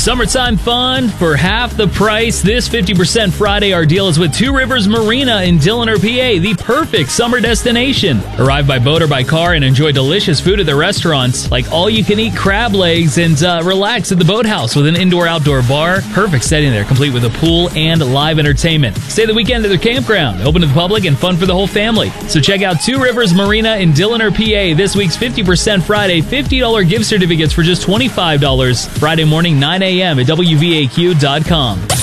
Summertime fun for half the price. This 50% Friday, our deal is with Two Rivers Marina in Dilliner, PA, the perfect summer destination. Arrive by boat or by car and enjoy delicious food at the restaurants, like all-you-can-eat crab legs, and relax at the boathouse with an indoor-outdoor bar. Perfect setting there, complete with a pool and live entertainment. Stay the weekend at their campground, open to the public and fun for the whole family. So check out Two Rivers Marina in Dilliner, PA. This week's 50% Friday, $50 gift certificates for just $25. Friday morning, 9 a.m. at WVAQ.com.